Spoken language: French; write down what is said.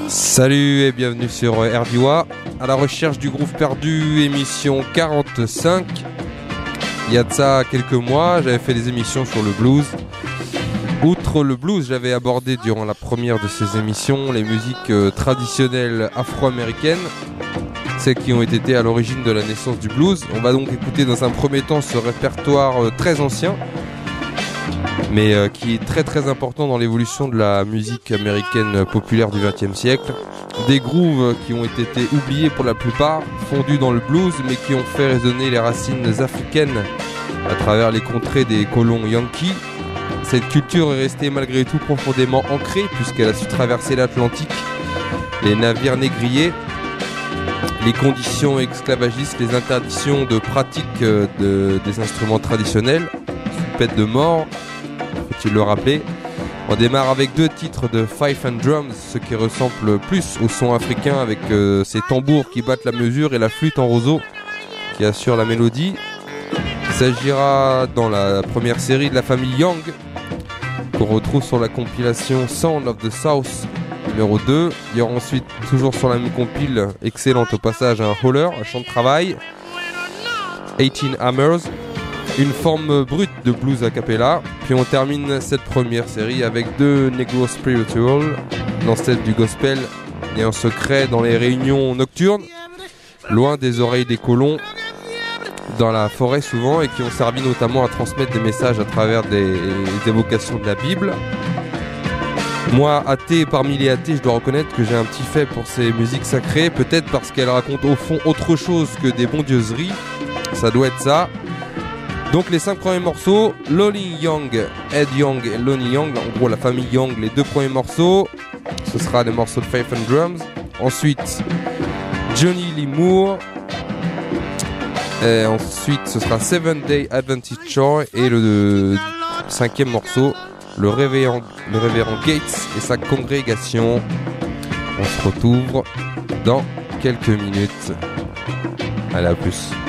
Salut et bienvenue sur RDWA, à la recherche du groove perdu, émission 45. Il y a de ça quelques mois, j'avais fait des émissions sur le blues. Outre le blues, j'avais abordé durant la première de ces émissions les musiques traditionnelles afro-américaines, celles qui ont été à l'origine de la naissance du blues. On va donc écouter dans un premier temps ce répertoire très ancien, mais qui est très très important dans l'évolution de la musique américaine populaire du XXe siècle. Des grooves qui ont été oubliés pour la plupart, fondus dans le blues, mais qui ont fait résonner les racines africaines à travers les contrées des colons yankees. Cette culture est restée malgré tout profondément ancrée, puisqu'elle a su traverser l'Atlantique, les navires négriers, les conditions esclavagistes, les interdictions de pratique des instruments traditionnels, sous peine de mort, faut-il le rappeler. On démarre avec deux titres de Fife and Drums, ce qui ressemble plus au son africain avec ces tambours qui battent la mesure et la flûte en roseau qui assure la mélodie. Il s'agira dans la première série de la famille Young, qu'on retrouve sur la compilation Sound of the South numéro 2. Il y aura ensuite, toujours sur la même compile, excellente au passage, un holler, un chant de travail, 18 Hammers, une forme brute de blues a cappella. Puis on termine cette première série avec deux Negro Spiritual, l'ancêtre du gospel, né en secret dans les réunions nocturnes, loin des oreilles des colons, dans la forêt souvent, et qui ont servi notamment à transmettre des messages à travers des évocations de la Bible. Moi, athée parmi les athées, je dois reconnaître que j'ai un petit fait pour ces musiques sacrées, peut-être parce qu'elles racontent au fond autre chose que des bondieuseries, ça doit être ça. Donc les 5 premiers morceaux, Lonnie Young, Ed Young et Lonnie Young, en gros la famille Young, les 2 premiers morceaux, ce sera les morceaux de Fife and Drums. Ensuite, Johnny Lee Moore. Et ensuite, ce sera Seventh Day Adventist Church et le 5e morceau, le révérend Gates et sa congrégation. On se retrouve dans quelques minutes. Allez, à plus.